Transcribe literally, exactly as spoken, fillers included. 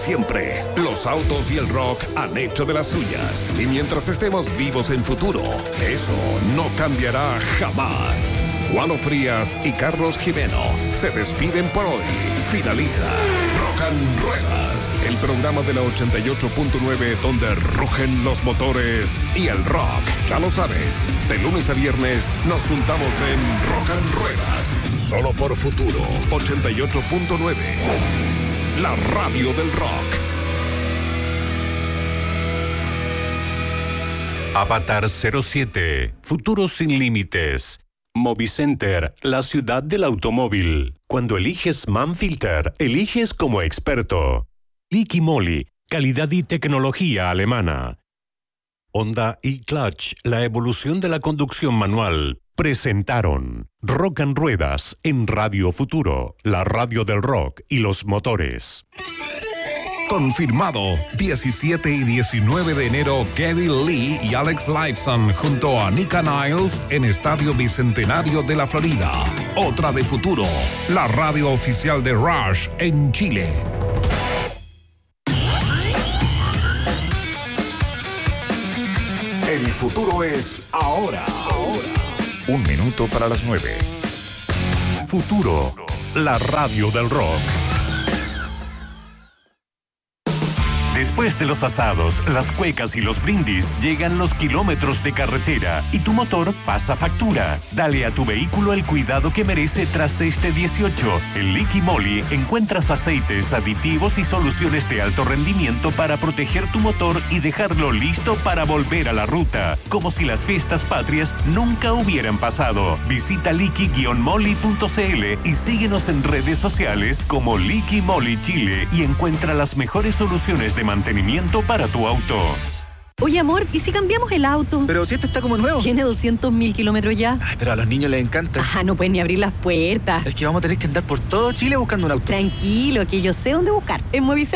siempre, los autos y el rock han hecho de las suyas. Y mientras estemos vivos en futuro, eso no cambiará jamás. Juano Frías y Carlos Jimeno se despiden por hoy. Finaliza Rock and Ruedas, el programa de la ochenta y ocho punto nueve donde rugen los motores y el rock. Ya lo sabes, de lunes a viernes nos juntamos en Rock and Ruedas, solo por Futuro ochenta y ocho punto nueve, la radio del rock. Avatar cero siete, Futuro sin límites. Movicenter, la ciudad del automóvil. Cuando eliges Manfilter, eliges como experto. Liqui Moly, calidad y tecnología alemana. Honda y Clutch, la evolución de la conducción manual. Presentaron Rock and Ruedas en Radio Futuro, la radio del rock y los motores. Confirmado, diecisiete y diecinueve de enero, Geddy Lee y Alex Lifeson junto a Nika Niles en Estadio Bicentenario de la Florida. Otra de Futuro, la radio oficial de Rush en Chile. El futuro es ahora. Ahora. Un minuto para las nueve. Futuro, la radio del rock. Después de los asados, las cuecas y los brindis, llegan los kilómetros de carretera y tu motor pasa factura. Dale a tu vehículo el cuidado que merece tras este dieciocho. En Liqui Moly encuentras aceites, aditivos y soluciones de alto rendimiento para proteger tu motor y dejarlo listo para volver a la ruta, como si las fiestas patrias nunca hubieran pasado. Visita liqui moly punto c l y síguenos en redes sociales como Liqui Moly Chile y encuentra las mejores soluciones de mantenimiento para tu auto. Oye, amor, ¿y si cambiamos el auto? Pero si este está como nuevo. Tiene doscientos mil kilómetros ya. Ay, pero a los niños les encanta. Ah, no pueden ni abrir las puertas. Es que vamos a tener que andar por todo Chile buscando un auto. Tranquilo, que yo sé dónde buscar. En Movicenter.